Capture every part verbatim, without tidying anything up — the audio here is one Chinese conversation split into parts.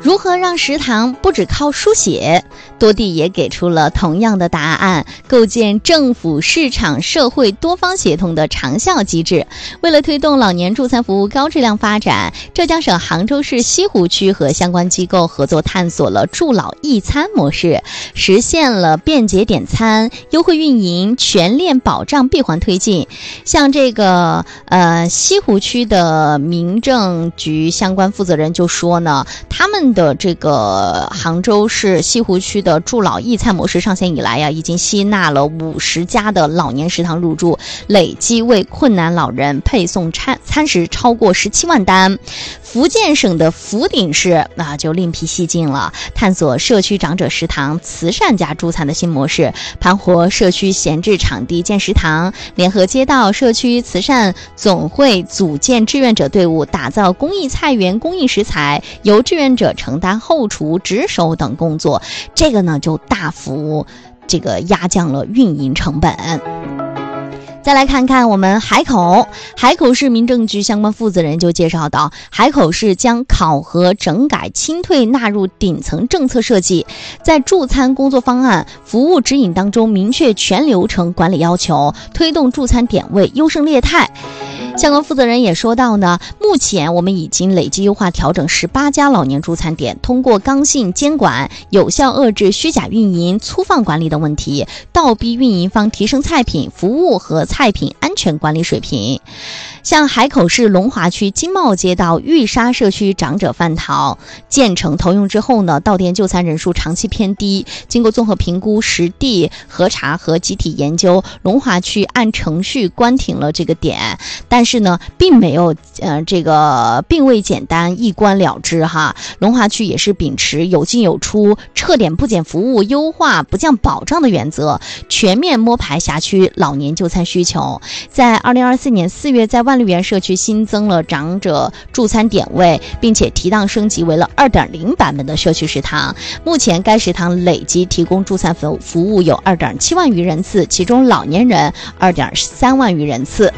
如何让食堂不只靠书写？多地也给出了同样的答案，构建政府、市场、社会多方协同的长效机制。为了推动老年助餐服务高质量发展，浙江省杭州市西湖区和相关机构合作探索了助老义餐模式，实现了便捷点餐、优惠运营、全链保障闭环推进。像这个呃西湖区的民政局相关负责人就说呢，他们的这个杭州市西湖区的助老义餐模式上线以来呀、啊，已经吸纳了五十家的老年食堂入驻，累计为困难老人配送餐餐食超过十七万单。福建省的福鼎市啊，就另辟蹊径了，探索社区长者食堂慈善家助餐的新模式，盘活社区闲置场地建食堂，联合街道、社区慈善总会组建志愿者队伍，打造公益菜园、公益食材，由志愿者承担后厨、值守等工作。这个呢，就大幅这个压降了运营成本。再来看看我们海口，海口市民政局相关负责人就介绍到，海口市将考核整改清退纳入顶层政策设计，在助餐工作方案、服务指引当中明确全流程管理要求，推动助餐点位优胜劣汰。相关负责人也说到呢，目前我们已经累计优化调整十八家老年助餐点，通过刚性监管，有效遏制虚假运营、粗放管理等问题，倒逼运营方提升菜品、服务和菜品安全管理水平。像海口市龙华区金茂街道玉沙社区长者饭堂建成投用之后呢，到店就餐人数长期偏低，经过综合评估、实地核查和集体研究，龙华区按程序关停了这个点，但是呢，并没有呃这个并未简单一关了之哈。龙华区也是秉持有进有出、撤点不减服务、优化不降保障的原则，全面摸排辖区老年就餐需求。在二零二四年四月，在万绿园社区新增了长者助餐点位，并且提档升级为了 二点零 版本的社区食堂。目前该食堂累计提供助餐服服务有 二点七万余人次，其中老年人 二点三万余人次。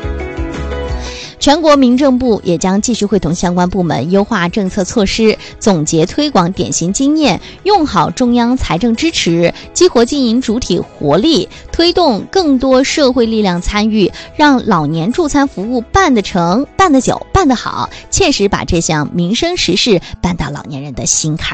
全国民政部也将继续会同相关部门优化政策措施，总结推广典型经验，用好中央财政支持，激活经营主体活力，推动更多社会力量参与，让老年助餐服务办得成、办得久、办得好，切实把这项民生实事办到老年人的心坎